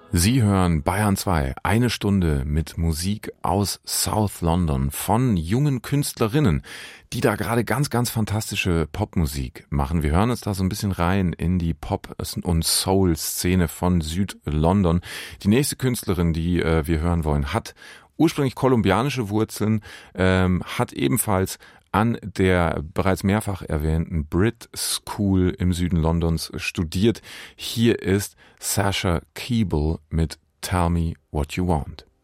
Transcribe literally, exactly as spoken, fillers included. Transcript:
Sie hören Bayern zwei, eine Stunde mit Musik aus South London von jungen Künstlerinnen, die da gerade ganz, ganz fantastische Popmusik machen. Wir hören uns da so ein bisschen rein in die Pop- und Soul-Szene von Süd-London. Die nächste Künstlerin, die äh, wir hören wollen, hat ursprünglich kolumbianische Wurzeln, ähm, hat ebenfalls an der bereits mehrfach erwähnten Brit School im Süden Londons studiert. Hier ist Sasha Keeble mit Tell Me What You Want.